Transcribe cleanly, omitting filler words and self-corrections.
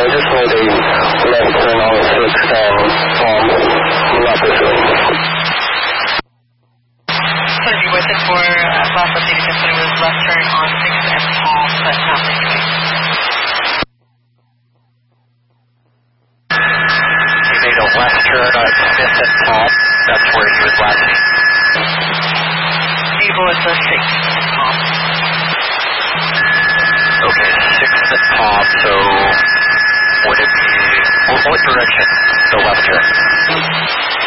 just made a left turn on 6th and left this way. So you waited for last update that it was left turn on 6th and Palm, but not Ridgeway. He made a left turn on 5th and Palm. That's where he was last seen. Eagle is the 6th and Palm. Okay, 6th and Palm, so would it be, what direction, the left turn?